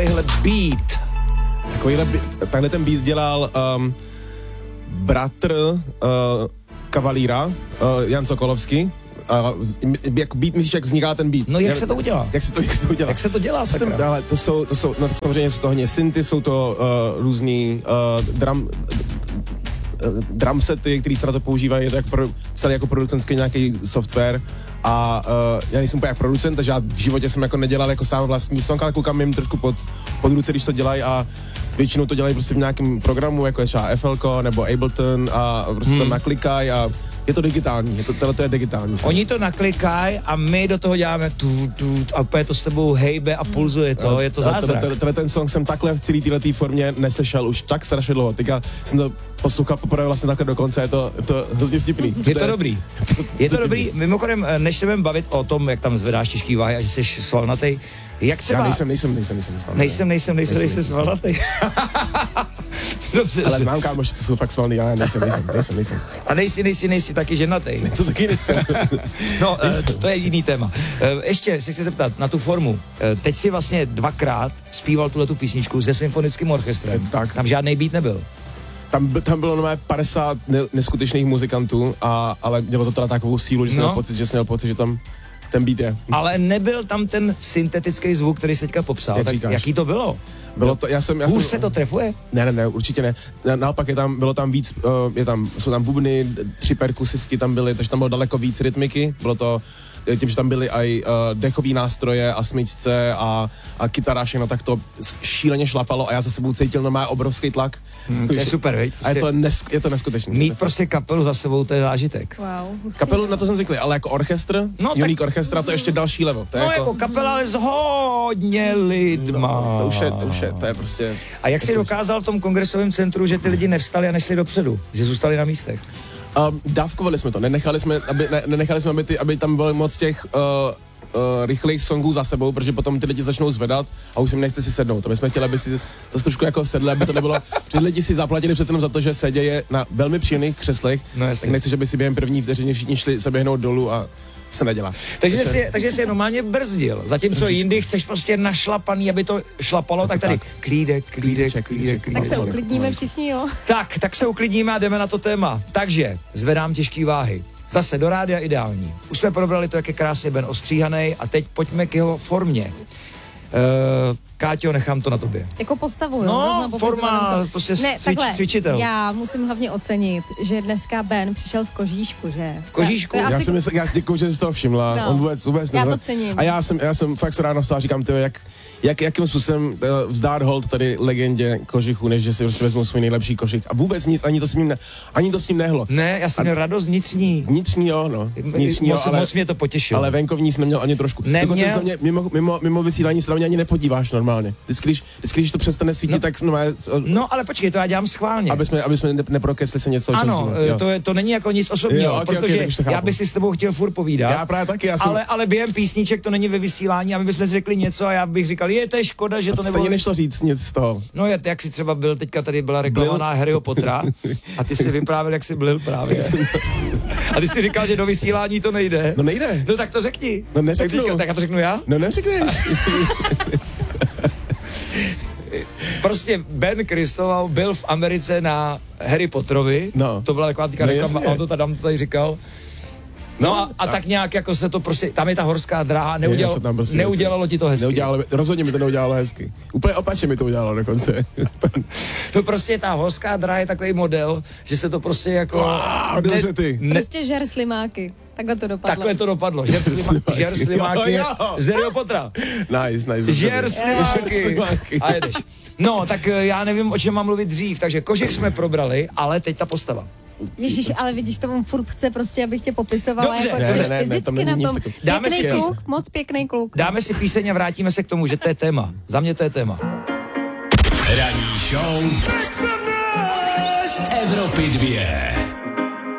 takovejhle beat? Takhle ten beat dělal bratr Kavalíra, Jan Sokolovský. Jak beat, myslíš, jak vzniká ten beat? No jak se to udělá? Jak se to udělá? Jak se to dělá, sakra? Ale to jsou, no samozřejmě jsou to hodně synty, jsou to různý drum sety, které se na to používají, je to celý jako producentský nějaký software a já nejsem úplně jak producent, takže já v životě jsem jako nedělal jako sám vlastní song, ale koukám jim trošku pod ruce, když to dělají a většinou to dělají prostě v nějakém programu, jako je třeba FLko nebo Ableton a prostě to naklikají a je to digitální, tohle je digitální. Oni to naklikají a my do toho děláme a úplně to s tebou hejbe a pulzuje to, je to zázrak. Ten song jsem takhle v celé této formě neslyšel už tak strašně dlouho, teďka jsem to poslouchal poprvé vlastně takhle do konce, je to hrozně vtipný. Je to dobrý. Je to dobrý, mimochodem, než se budeme bavit o tom, jak tam zvedáš těžký váhy a že jsi svalnatej, jak třeba... Já nejsem svalnatej. Dobře. Ale znám kámoši, co jsou fakt svalný, já nejsem. A nejsi taky ženatej. To taky nejsem. No, to je jiný téma. Ještě se chci zeptat na tu formu. Teď si vlastně 2krát zpíval tuhletu písničku se symfonickým orchestrem. Tak. Tam žádnej beat nebyl. Tam bylo normálně 50 neskutečných muzikantů, ale mělo to teda takovou sílu, že jsem měl pocit, že tam ten beat je. Ale nebyl tam ten syntetický zvuk, který jsi teďka popsal. Tak jaký to bylo? Bylo to, Hůř se to trefuje? Ne, určitě ne. Naopak bylo tam víc, jsou tam bubny, 3 perkusisti tam byli, takže tam bylo daleko víc rytmiky. Bylo to tím, že tam byly i dechové nástroje a smyčce a kytara, všechno, tak to šíleně šlapalo a já za sebou cítil normálně obrovský tlak. To je super, veď? A je to neskutečný. Mít prostě kapelu za sebou, to je zážitek. Wow, kapelu, na to jsem zvyklý, ale jako orchestr, Unique orchestra, to je ještě další level. To je jako kapela, ale s hodně lidma. No, to je prostě... A jak jsi dokázal v tom kongresovém centru, že ty lidi nevstali a nešli dopředu, že zůstali na místech? Dávkovali jsme to, nenechali jsme, aby tam bylo moc těch rychlých songů za sebou, protože potom ty lidi začnou zvedat a už si nechce si sednout. A my jsme chtěli, aby si to trošku jako sedli, aby to nebylo, že lidi si zaplatili přece jenom za to, že sedějí na velmi příjemných křeslech, tak nechci, že by si během první vteřiny všichni šli se běhnout dolů a se nedělá. Takže si normálně brzdil. Zatímco jindy chceš prostě našlapaný, aby to šlapalo, tak tady klídek. Tak se uklidníme všichni, jo? Tak se uklidníme a jdeme na to téma. Takže zvedám těžký váhy. Zase do rádia ideální. Už jsme probrali to, jak je krásně Ben ostříhanej a teď pojďme k jeho formě. Káťo, nechám to na tobě. Jako postavu, jo? No, forma, prostě cvičitel. Já musím hlavně ocenit, že dneska Ben přišel v kožíšku, že? V kožíšku? Já děkuju, že jsi toho všimla. No. On vůbec já to cením. A já jsem fakt se ráno vstal, říkám, jakým způsobem vzdát hold tady legendě kožichu, než že si prostě vezmu svůj nejlepší kožich. A vůbec nic, ani to s ním nehlo. Ne, já jsem měl radost vnitřní. Vnitřní, jo, no. Moc mě to potěšilo. Ale venkovní jsem neměl ani trošku. Dokonce se na mě mimo vysílání se na mě ani nepodíváš normálně. Vždycky, když to přestane svítit, tak no, ale počkej, to já dělám schválně. Aby jsme neprokesli se něco. Ano, to není jako nic osobního, protože já bych si s tebou chtěl furt povídat. Já právě taky, ale během písniček to není ve vysílání, aby bychom si řekli něco a já bych říkal, to je škoda, že to nebylo. Stejně nešlo říct nic z toho. No, jak jsi třeba byl, teďka tady byla reklamovaná Harryho Pottera a ty si vyprávěl, jak jsi byl právě. A ty jsi říkal, že do vysílání to nejde. No nejde. No tak to řekni. No neřeknu. Tak já to řeknu já? No neřekneš. Prostě Ben Kristoval byl v Americe na Harry Potterovi. No. To byla taková reklama a on to tady říkal. No a tak nějak jako se to prostě, tam je ta horská dráha, neudělalo ti to hezky. Rozhodně mi to neudělalo hezky. Úplně opačně mi to udělalo dokonce. To prostě ta horská dráha je takový model, že se to prostě jako... Prostě žer slimáky. Takhle to dopadlo. Žer slimáky z Harryho Pottera. Nice. Žer slimáky. A jedeš. No, tak já nevím, o čem mám mluvit dřív, takže kožich jsme probrali, ale teď ta postava. Ježíš, ale vidíš, to on furt chce prostě, abych tě popisovala. Dobře. Jako fyzicky na tom. Pěkný kluk, moc pěkný kluk. Dáme si píseň a vrátíme se k tomu, že to je téma. Za mě to je téma. Ranní show Evropy 2.